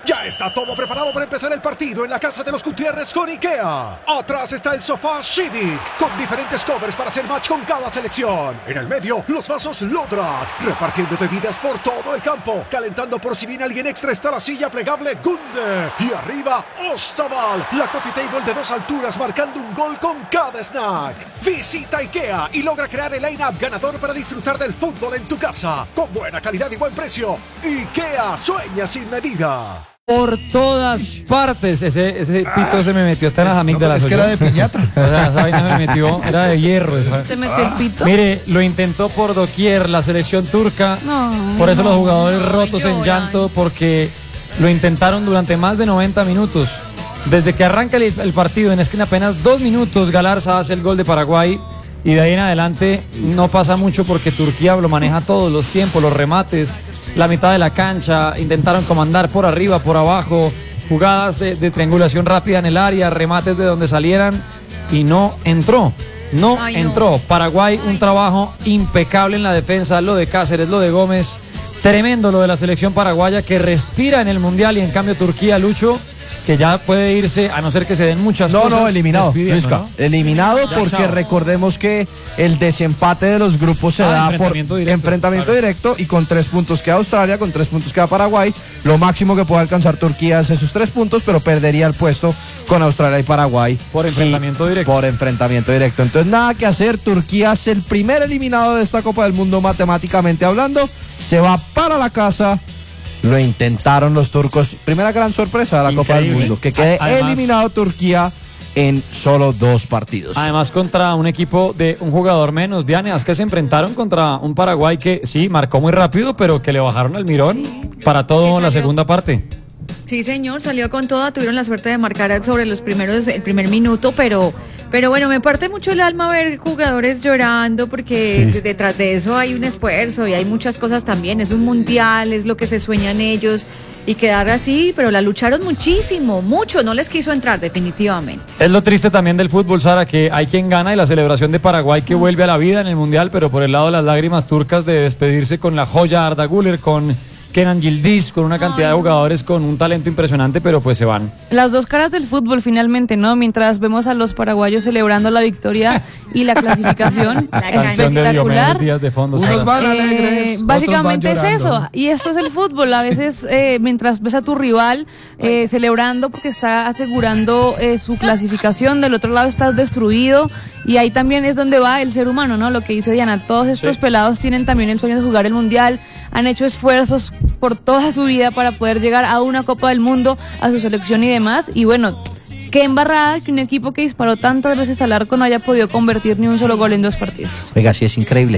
Ya está todo preparado para empezar el partido en la casa de los Gutiérrez con IKEA. Atrás está el sofá Civic, con diferentes covers para hacer match con cada selección. En el medio, los vasos Lodrat, repartiendo bebidas por todo el campo. Calentando por si viene alguien extra está la silla plegable Gunde. Y arriba, Ostaval, la coffee table de 2 alturas marcando un gol con cada snack. Visita IKEA y logra crear el line-up ganador para disfrutar del fútbol en tu casa. Con buena calidad y buen precio. IKEA, sueña sin medida. Por todas partes. Ese pito se me metió hasta en las amígdalas. Es que era de piñata. O sea, esa vaina me metió, era de hierro. ¿Te metió el pito? Mire, lo intentó por doquier la selección turca. Por eso los jugadores rotos en llanto, porque lo intentaron durante más de 90 minutos. Desde que arranca el partido, en apenas 2 minutos, Galarza hace el gol de Paraguay. Y de ahí en adelante no pasa mucho porque Turquía lo maneja todos los tiempos, los remates, la mitad de la cancha. Intentaron comandar por arriba, por abajo, jugadas de triangulación rápida en el área, remates de donde salieran y no entró. No entró. Paraguay, un trabajo impecable en la defensa, lo de Cáceres, lo de Gómez. Tremendo lo de la selección paraguaya que respira en el Mundial y en cambio Turquía, Lucho, que ya puede irse, a no ser que se den muchas cosas. No, eliminado, Luisca, ¿no? eliminado Ya, porque chao. Recordemos que el desempate de los grupos se da por enfrentamiento directo y con 3 puntos queda Australia, con 3 puntos queda Paraguay. Lo máximo que puede alcanzar Turquía es esos 3 puntos, pero perdería el puesto con Australia y Paraguay. Por enfrentamiento directo. Por enfrentamiento directo. Entonces nada que hacer, Turquía es el primer eliminado de esta Copa del Mundo matemáticamente hablando, se va para la casa. Lo intentaron los turcos. Primera gran sorpresa de la Copa del Mundo. Que quede eliminado Turquía en solo 2 partidos. Además contra un equipo de un jugador menos. Diana, es que se enfrentaron contra un Paraguay que sí, marcó muy rápido, pero que le bajaron el mirón para toda la segunda parte. Sí, señor, salió con toda, tuvieron la suerte de marcar sobre el primer minuto, pero bueno, me parte mucho el alma ver jugadores llorando porque detrás de eso hay un esfuerzo y hay muchas cosas también, es un mundial, es lo que se sueñan ellos y quedar así, pero la lucharon muchísimo, mucho, no les quiso entrar definitivamente. Es lo triste también del fútbol, Sara, que hay quien gana y la celebración de Paraguay que vuelve a la vida en el mundial, pero por el lado de las lágrimas turcas de despedirse con la joya Arda Güler, con Kenan Yildiz, con una cantidad de jugadores con un talento impresionante, pero pues se van. Las dos caras del fútbol finalmente, ¿no? Mientras vemos a los paraguayos celebrando la victoria y la clasificación espectacular. Días de fondo, unos van alegres, básicamente otros van es eso, y esto es el fútbol. A veces mientras ves a tu rival celebrando porque está asegurando su clasificación, del otro lado estás destruido, y ahí también es donde va el ser humano, ¿no? Lo que dice Diana, todos estos pelados tienen también el sueño de jugar el mundial, han hecho esfuerzos por toda su vida para poder llegar a una Copa del Mundo, a su selección y demás, y bueno, qué embarrada que un equipo que disparó tantas veces al arco no haya podido convertir ni un solo gol en 2 partidos. Oiga, sí es increíble,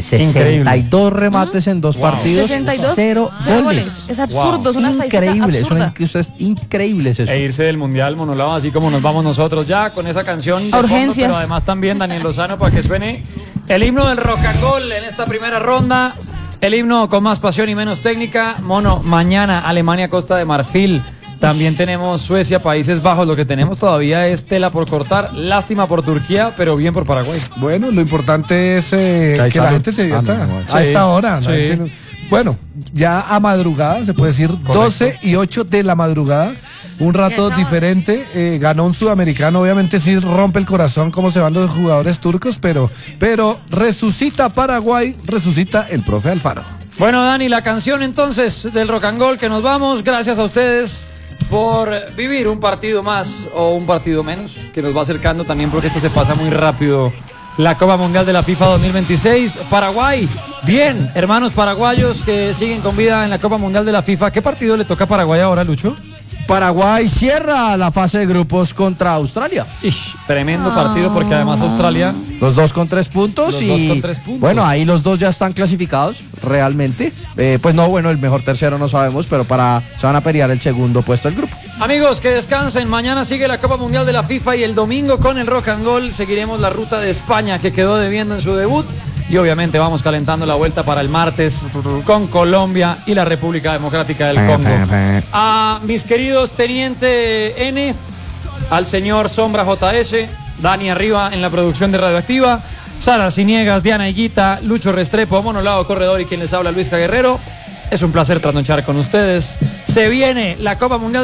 62 remates en 2 partidos, 62, 0 goles. Es absurdo, es una estadística increíble, absurda. es increíble eso. E irse del mundial, monolado, así como nos vamos nosotros ya con esa canción de Urgencias. fondo, pero además también Daniel Lozano para que suene el himno del Rock and Roll en esta primera ronda. El himno con más pasión y menos técnica. Mono, mañana Alemania, Costa de Marfil. También tenemos Suecia, Países Bajos. Lo que tenemos todavía es tela por cortar. Lástima por Turquía, pero bien por Paraguay. Bueno, lo importante es que la gente se divierta a esta hora. Sí. Bueno, ya a madrugada, se puede decir, Correcto. 12 y 8 de la madrugada. Un rato diferente, ganó un sudamericano, obviamente sí rompe el corazón cómo se van los jugadores turcos, pero resucita Paraguay, resucita el profe Alfaro. Bueno, Dani, la canción entonces del Rock and Roll que nos vamos. Gracias a ustedes por vivir un partido más o un partido menos, que nos va acercando también porque esto se pasa muy rápido. La Copa Mundial de la FIFA 2026, Paraguay, bien, hermanos paraguayos que siguen con vida en la Copa Mundial de la FIFA. ¿Qué partido le toca a Paraguay ahora, Lucho? Paraguay cierra la fase de grupos contra Australia. Tremendo partido porque además Australia... Los dos con 3 puntos. Los y dos con 3 puntos. Bueno, ahí los dos ya están clasificados realmente. Pues no, bueno, el mejor tercero no sabemos, pero se van a pelear el segundo puesto del grupo. Amigos, que descansen. Mañana sigue la Copa Mundial de la FIFA y el domingo con el Rock and Roll seguiremos la ruta de España que quedó debiendo en su debut. Y obviamente vamos calentando la vuelta para el martes con Colombia y la República Democrática del Congo. A mis queridos Teniente N, al señor Sombra JS, Dani Arriba en la producción de Radioactiva, Sara Ciniegas, Diana Higuita, Lucho Restrepo, Monolado Corredor y quien les habla Luisca Guerrero. Es un placer trasnochar con ustedes. Se viene la Copa Mundial